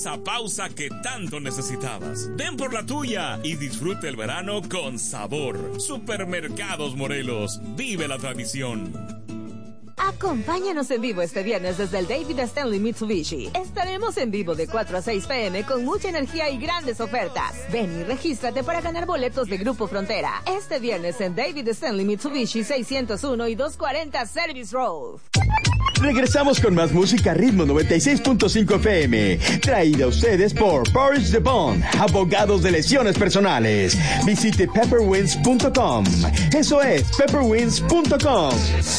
Esa pausa que tanto necesitabas. Ven por la tuya y disfrute el verano con sabor. Supermercados Morelos. Vive la tradición. Acompáñanos en vivo este viernes desde el David Stanley Mitsubishi. Estaremos en vivo de 4 a 6 p.m. con mucha energía y grandes ofertas. Ven y regístrate para ganar boletos de Grupo Frontera. Este viernes en David Stanley Mitsubishi 601 y 240 Service Road. Regresamos con más música Ritmo 96.5 FM. Traída a ustedes por Boris the Bond, abogados de lesiones personales. Visite pepperwinds.com. Eso es, pepperwinds.com.